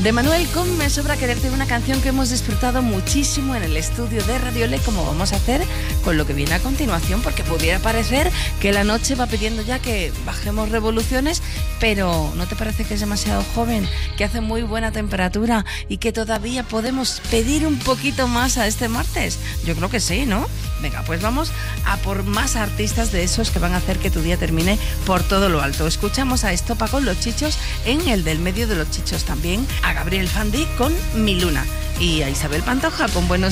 De Manuel con Me Sobra Quererte, una canción que hemos disfrutado muchísimo en el estudio de Radiole, como vamos a hacer con lo que viene a continuación, porque pudiera parecer que la noche va pidiendo ya que bajemos revoluciones, pero ¿no te parece que es demasiado joven, que hace muy buena temperatura y que todavía podemos pedir un poquito más a este martes? Yo creo que sí, ¿no? Venga, pues vamos a por más artistas de esos que van a hacer que tu día termine por todo lo alto. Escuchamos a Estopa con Los Chichos en el del medio de Los Chichos, también a Gabriel Fandi con Mi Luna y a Isabel Pantoja con Buenos